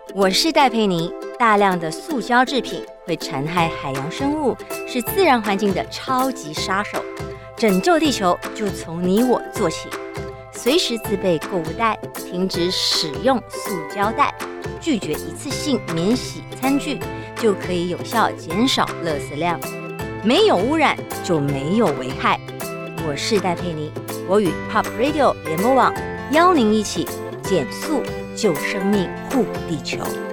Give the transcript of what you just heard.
我是戴佩妮。大量的塑胶制品会残害海洋生物，是自然环境的超级杀手。拯救地球就从你我做起，随时自备购物袋，停止使用塑胶袋，拒绝一次性免洗餐具，就可以有效减少垃圾量。没有污染就没有危害。我是戴佩妮，我与 Pop Radio 联播网邀您一起减速救生命护地球。